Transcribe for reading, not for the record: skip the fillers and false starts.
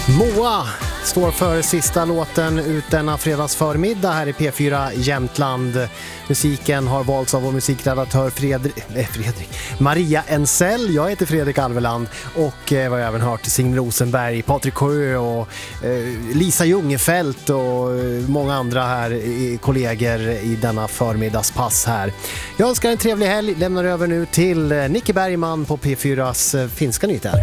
Moa står för sista låten ut denna fredagsförmiddag här i P4 Jämtland. Musiken har valts av vår musikredaktör Fredrik Maria Ensell. Jag heter Fredrik Alveland och vi har även hört Signe Rosenberg, Patrik Sjö och Lisa Ljungefelt och många andra här kollegor i denna förmiddagspass här. Jag önskar en trevlig helg, lämnar över nu till Nicke Bergman på P4s finska nyheter.